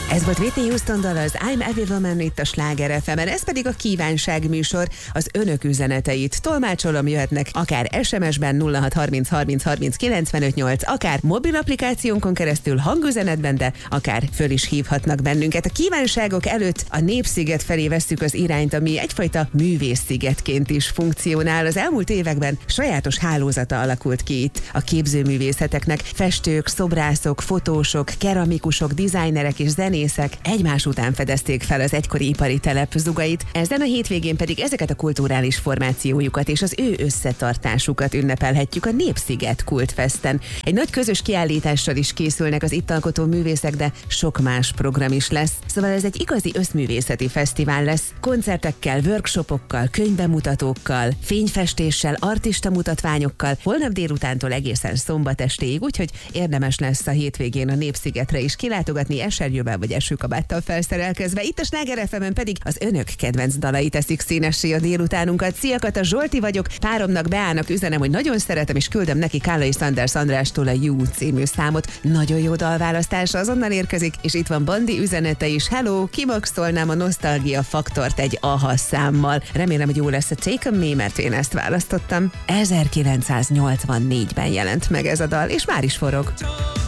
Ez volt Whitney Houston-dal az I'm Every Woman itt a Sláger FM-en, ez pedig a kívánság műsor. Az önök üzeneteit tolmácsolom, jöhetnek akár SMS-ben 0630 30 30 95 8, akár mobil applikációnkon keresztül hangüzenetben, de akár föl is hívhatnak bennünket. A kívánságok előtt a Népsziget felé vesszük az irányt, ami egyfajta művészszigetként is funkcionál. Az elmúlt években sajátos hálózata alakult ki itt a képzőművészeteknek. Festők, szobrászok, fotósok, keramikusok, dizájnerek és zenészek egymás után fedezték fel az egykori ipari telep zugait. Ezen a hétvégén pedig ezeket a kulturális formációjukat és az ő összetartásukat ünnepelhetjük a Népsziget Kultfesten. Egy nagy közös kiállítással is készülnek az itt alkotó művészek, de sok más program is lesz. Szóval ez egy igazi összművészeti fesztivál lesz. Koncertekkel, workshopokkal, könyvbemutatókkal, fényfestéssel, artista mutatványokkal, holnap délutántól egészen szombat estéig, úgyhogy érdemes lesz a hétvégén a Népszigetre is kilátogatni, esernyővel vagy esőkabáttal felszerelkezve. Itt a Sláger FM-en pedig az önök kedvenc dalai teszik színessé a délutánunkat. Szia, Kata, Zsolti vagyok. Páromnak, Beának üzenem, hogy nagyon szeretem, és küldöm neki Kállai Sanders Andrástól a You című számot. Nagyon jó dalválasztása, azonnal érkezik, és itt van Bandi üzenete is. Hello, kimaxolnám a nosztalgia faktort egy AHA számmal. Remélem, hogy jó lesz a Take On Me, mert én ezt választottam. 1984-ben jelent meg ez a dal, és már is forog.